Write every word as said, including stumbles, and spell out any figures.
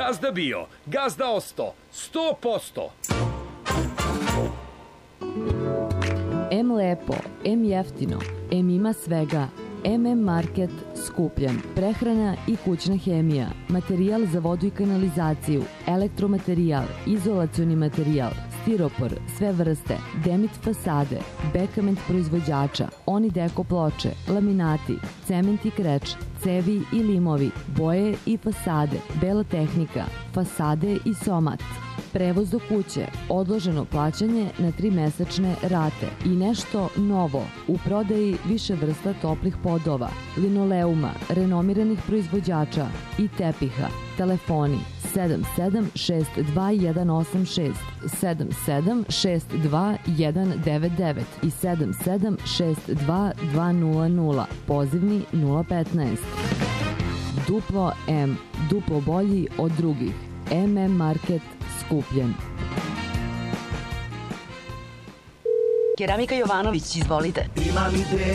Gazda bio, Gazda osto, sto posto. Em lepo, em jeftino, em ima svega. em em Market skupljen. Prehrana i kućna hemija, materijal za vodu i kanalizaciju, elektromaterijal, izolacioni materijal, stiropor, sve vrste, Demit fasade, Bekament proizvođača, Onideko ploče, laminati, cement i kreč, cevi i limovi, boje i fasade, bela tehnika, fasade i somat. Prevoz do kuće, odloženo plaćanje na tri mesečne rate i nešto novo u prodaji više vrsta toplih podova, linoleuma, renomiranih proizvođača i tepiha. Telefoni sedam sedam šest dva jedan osam šest, sedam sedam šest dva jedan devet devet i sedam sedam šest dva dva nula nula, pozivni nula petnaest. Duplo M, duplo bolji od drugih. em em Market skupljen. Keramika Jovanović, izvolite.